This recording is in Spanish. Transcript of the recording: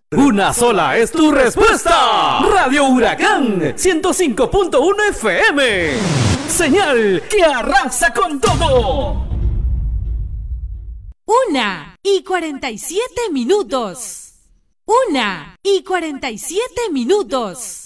Una sola es tu respuesta. Radio Huracán 105.1 FM. Señal que arrasa con todo. 1:47 minutos. 1:47 minutos.